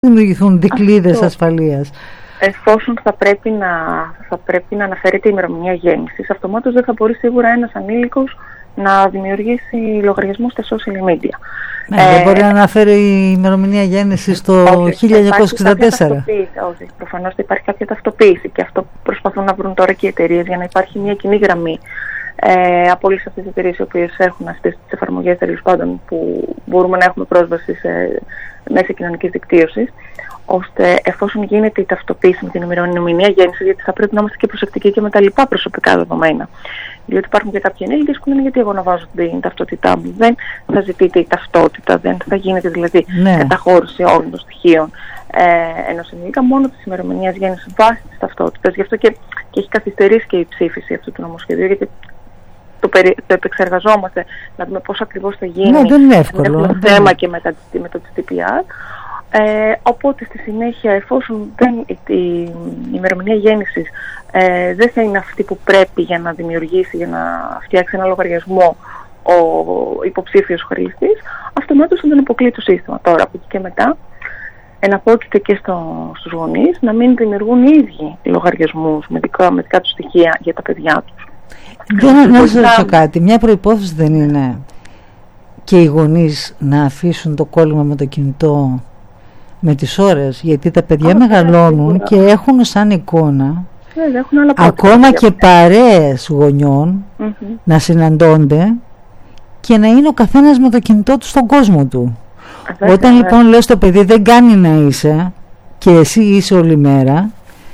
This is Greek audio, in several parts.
δημιουργηθούν δικλείδες ασφαλείας. Εφόσον θα πρέπει να αναφέρεται η ημερομηνία γέννησης, αυτομάτως δεν θα μπορεί σίγουρα ένας ανήλικος να δημιουργήσει λογαριασμό στα social media. Δεν μπορεί να αναφέρει η ημερομηνία γέννησης στο 1964. Όχι, προφανώς θα υπάρχει κάποια ταυτοποίηση, και αυτό προσπαθούν να βρουν τώρα και οι εταιρείες, για να υπάρχει μια κοινή γραμμή από όλες αυτές τις εταιρείες οι οποίες έχουν αυτές τις εφαρμογές, τέλος πάντων, που μπορούμε να έχουμε πρόσβαση σε μέσα κοινωνικής δικτύωσης, ώστε εφόσον γίνεται η ταυτοποίηση με την ημερομηνία γέννησης, γιατί θα πρέπει να είμαστε και προσεκτικοί και με τα λοιπά προσωπικά δεδομένα. Διότι υπάρχουν και κάποιοι ενήλικες που λένε, γιατί εγώ να βάζω την ταυτότητά μου. Δεν θα ζητείτε η ταυτότητα, δεν θα γίνεται δηλαδή καταχώρηση όλων των στοιχείων ενός ενήλικα, μόνο της ημερομηνίας γέννησης βάσει της ταυτότητας. Γι' αυτό και έχει καθυστερήσει και η ψήφιση αυτού του νομοσχεδίου, γιατί το επεξεργαζόμαστε να δούμε πώς ακριβώς θα γίνει. Ναι, δεν είναι εύκολο. Έχουμε θέμα και με το GDPR. Οπότε στη συνέχεια, εφόσον η ημερομηνία γέννησης δεν θα είναι αυτή που πρέπει για να δημιουργήσει, για να φτιάξει ένα λογαριασμό ο υποψήφιος χρήστης, αυτομάτως θα τον αποκλεί το σύστημα. Τώρα από εκεί και μετά εναπόκειται και στους γονείς να μην δημιουργούν οι ίδιοι λογαριασμούς με δικά τους στοιχεία για τα παιδιά τους. Να σας ρωτήσω κάτι, μια προϋπόθεση δεν είναι και οι γονείς να αφήσουν το κόλλημα με το κινητό με τις ώρες, γιατί τα παιδιά μεγαλώνουν και έχουν σαν εικόνα ακόμα και παρέες γονιών να συναντώνται και να είναι ο καθένας με το κινητό του στον κόσμο του. Όταν λοιπόν λες το παιδί δεν κάνει να είσαι και εσύ είσαι όλη μέρα,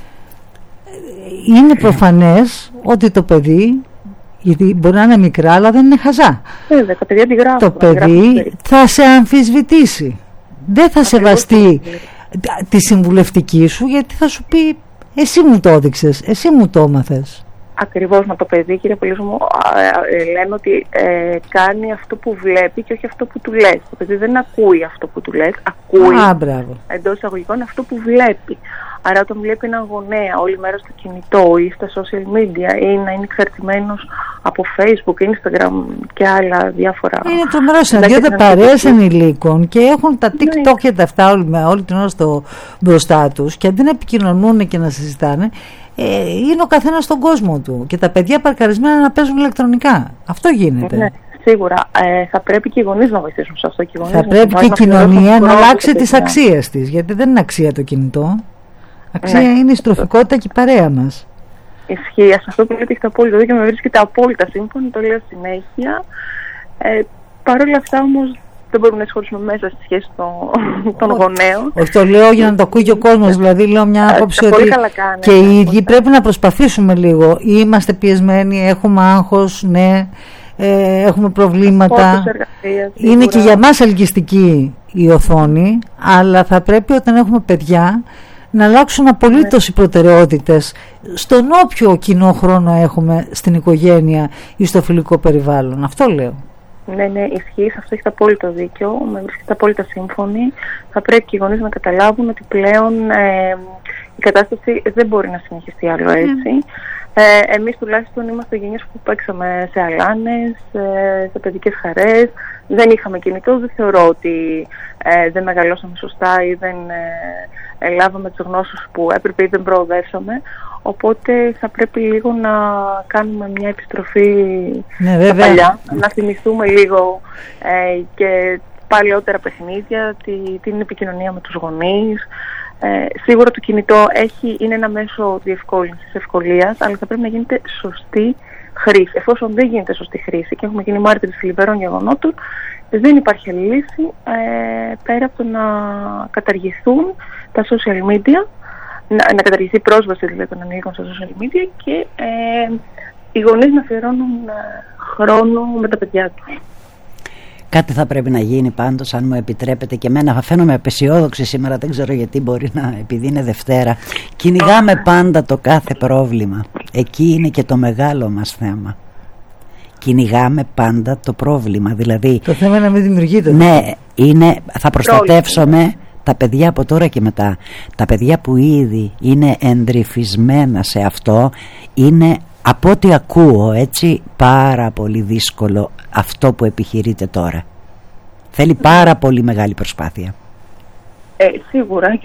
είναι προφανές ότι το παιδί, γιατί μπορεί να είναι μικρά αλλά δεν είναι χαζά, το παιδί θα σε αμφισβητήσει, δεν θα σεβαστεί τη συμβουλευτική σου, γιατί θα σου πει εσύ μου το έδειξες, εσύ μου το έμαθες. Ακριβώς, με το παιδί, κύριε Πολύζου μου, λέμε ότι κάνει αυτό που βλέπει και όχι αυτό που του λες. Το παιδί δεν ακούει αυτό που του λες, ακούει εντός εισαγωγικών αυτό που βλέπει. Άρα όταν βλέπει έναν γονέα όλη μέρα στο κινητό ή στα social media, ή να είναι εξαρτημένος από Facebook, Instagram και άλλα διάφορα. Είναι τρομερό, συναντιόνται παρέες ενηλίκων και έχουν τα TikTok και τα αυτά όλη την ώρα μπροστά τους, και αντί να επικοινωνούν και να συζητάνε, είναι ο καθένας στον κόσμο του και τα παιδιά παρκαρισμένα να παίζουν ηλεκτρονικά. Αυτό γίνεται. Ναι, σίγουρα. Θα πρέπει και οι γονείς να βοηθήσουν σε αυτό. Θα πρέπει και η κοινωνία να αλλάξει τις αξίες της, γιατί δεν είναι αξία το κινητό. Αξία είναι η στροφικότητα και η παρέα μας. Ισχύει. Σε αυτό που λέτε έχετε απόλυτο δίκιο, με βρίσκεται απόλυτα σύμφωνο, το λέω συνέχεια. Παρ' όλα αυτά όμως δεν μπορούμε να εισχωρήσουμε μέσα στη σχέση των γονέων. Όχι, το λέω για να το ακούει και ο κόσμος. Δηλαδή, λέω μια άποψη ότι και οι ίδιοι πρέπει να προσπαθήσουμε λίγο. Είμαστε πιεσμένοι, έχουμε άγχος, ναι, έχουμε προβλήματα. Είναι και για μας ελκυστική η οθόνη, αλλά θα πρέπει όταν έχουμε παιδιά να αλλάξουν απολύτως οι προτεραιότητες στον όποιο κοινό χρόνο έχουμε στην οικογένεια ή στο φιλικό περιβάλλον. Αυτό λέω. Ναι, ισχύει, σε αυτό έχετε απόλυτο δίκιο, με βρίσκεται απόλυτα σύμφωνοι. Θα πρέπει και οι γονείς να καταλάβουν ότι πλέον η κατάσταση δεν μπορεί να συνεχιστεί άλλο έτσι. Εμείς τουλάχιστον είμαστε γενιές που παίξαμε σε αλάνες, σε παιδικές χαρές, δεν είχαμε κινητό, δεν θεωρώ ότι δεν μεγαλώσαμε σωστά ή δεν λάβαμε τις γνώσεις που έπρεπε ή δεν προοδεύσαμε. Οπότε θα πρέπει λίγο να κάνουμε μια επιστροφή στα παλιά, να θυμηθούμε λίγο και παλαιότερα παιχνίδια, την επικοινωνία με τους γονείς. Σίγουρα το κινητό είναι ένα μέσο διευκόλυνσης, ευκολίας, αλλά θα πρέπει να γίνεται σωστή χρήση. Εφόσον δεν γίνεται σωστή χρήση και έχουμε γίνει μάρτυρες θλιβερών γεγονότων, δεν υπάρχει άλλη λύση πέρα από το να καταργηθούν τα social media, να καταργηθεί η πρόσβαση δηλαδή των ανηλίκων στα social media και οι γονείς να αφιερώνουν χρόνο με τα παιδιά τους. Κάτι θα πρέπει να γίνει πάντως, αν μου επιτρέπετε, και εμένα φαίνομαι απεσιόδοξη σήμερα, δεν ξέρω γιατί, μπορεί να, επειδή είναι Δευτέρα. Κυνηγάμε πάντα το κάθε πρόβλημα. Εκεί είναι και το μεγάλο μας θέμα. Κυνηγάμε πάντα το πρόβλημα, δηλαδή... Το θέμα είναι να μην δημιουργείται. Ναι, θα προστατεύσουμε τα παιδιά από τώρα και μετά. Τα παιδιά που ήδη είναι εντρυφισμένα σε αυτό, είναι, από ό,τι ακούω, έτσι, πάρα πολύ δύσκολο αυτό που επιχειρείτε τώρα. Θέλει πάρα πολύ μεγάλη προσπάθεια. Σίγουρα.